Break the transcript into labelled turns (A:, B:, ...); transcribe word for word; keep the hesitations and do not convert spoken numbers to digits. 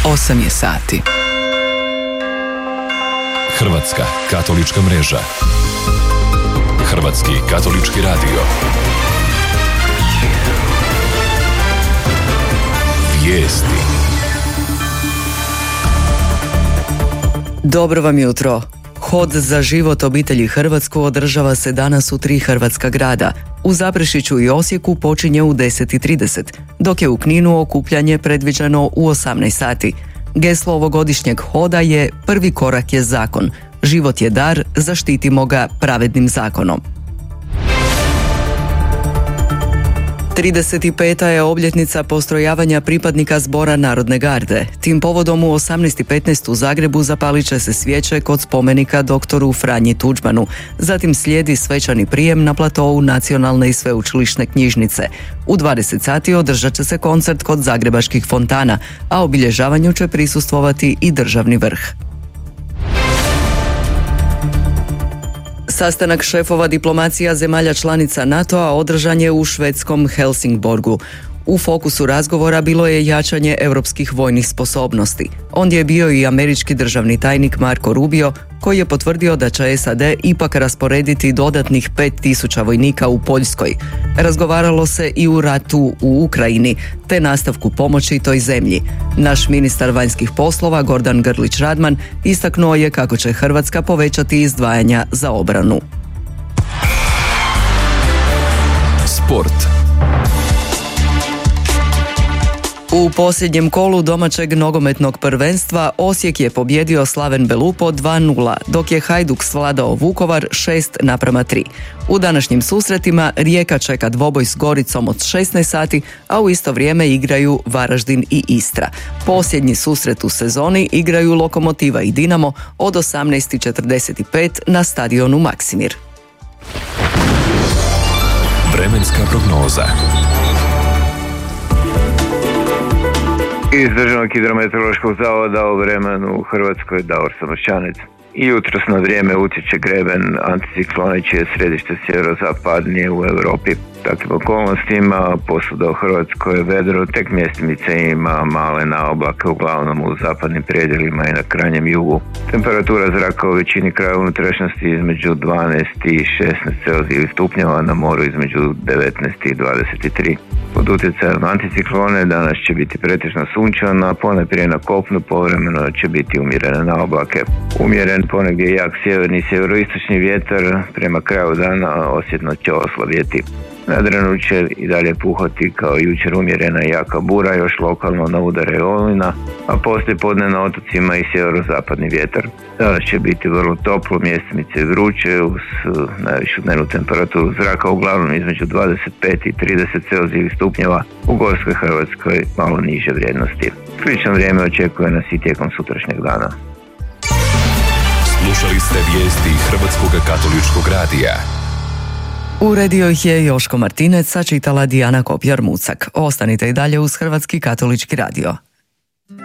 A: osam je sati.
B: Hrvatska katolička mreža. Hrvatski katolički radio. Vijesti.
C: Dobro vam jutro. Hod za život obitelji Hrvatsku održava se danas u tri hrvatska grada. U Zaprešiću i Osijeku počinje u deset i trideset, dok je u Kninu okupljanje predviđeno u osamnaest sati. Geslo ovogodišnjeg hoda je "Prvi korak je zakon. Život je dar, zaštitimo ga pravednim zakonom." trideset peta je obljetnica postrojavanja pripadnika Zbora Narodne garde. Tim povodom u osamnaest i petnaest u Zagrebu zapalit će se svijeće kod spomenika doktoru Franji Tuđmanu. Zatim slijedi svečani prijem na platou Nacionalne i sveučilišne knjižnice. U dvadeset sati održat će se koncert kod zagrebačkih fontana, a obilježavanju će prisustvovati i državni vrh. Sastanak šefova diplomacija zemalja članica NATO-a održan je u švedskom Helsingborgu. U fokusu razgovora bilo je jačanje europskih vojnih sposobnosti. Ondje je bio i američki državni tajnik Marco Rubio, koji je potvrdio da će S A D ipak rasporediti dodatnih pet tisuća vojnika u Poljskoj. Razgovaralo se i u ratu u Ukrajini, te nastavku pomoći toj zemlji. Naš ministar vanjskih poslova Gordan Grlić Radman istaknuo je kako će Hrvatska povećati izdvajanja za obranu.
B: Sport.
C: U posljednjem kolu domaćeg nogometnog prvenstva Osijek je pobjedio Slaven Belupo dva nula, dok je Hajduk svladao Vukovar šest naprama tri. U današnjim susretima Rijeka čeka dvoboj s Goricom od šesnaest sati, a u isto vrijeme igraju Varaždin i Istra. Posljednji susret u sezoni igraju Lokomotiva i Dinamo od osamnaest i četrdeset pet na stadionu Maksimir.
B: Vremenska prognoza.
D: Iz Državnog hidrometeorološkog zavoda o vremenu u Hrvatskoj Davor Samošćanec. I jutros na vrijeme utječe greben anticiklona čije središte sjeverozapadnije u Europi. Takvim okolnostima posuda u Hrvatskoj je vedro, tek mjestimice ima male naoblake, uglavnom u zapadnim predjelima i na krajnjem jugu. Temperatura zraka u većini kraja unutrašnjosti između dvanaest i šesnaest Celzijevih stupnjeva, na moru između devetnaest i dvadeset tri. Pod utjecajem anticiklone danas će biti pretežno sunčano, ponajprije na kopnu povremeno će biti umjerene naoblake. Umjeren, ponegdje jak sjeverni i sjeveroistočni vjetar, prema kraju dana osjetno će oslavjeti. Na Jadranu će i dalje puhati kao jučer umjerena i jaka bura, još lokalno na udare olujna, a poslije podne na otocima i sjeverozapadni vjetar. Danas će biti vrlo toplo, mjestimice vruće uz najvišu dnevnu temperaturu zraka uglavnom između dvadeset pet i trideset Celzijevih stupnjeva, u gorskoj Hrvatskoj malo niže vrijednosti. Slično vrijeme očekuje nas i tijekom sutrašnjeg dana.
B: Slušali ste vijesti Hrvatskog katoličkog radija.
C: Uredio ih je Joško Martinec, a čitala Dijana Kopjar-Mucak. Ostanite i dalje uz Hrvatski katolički radio.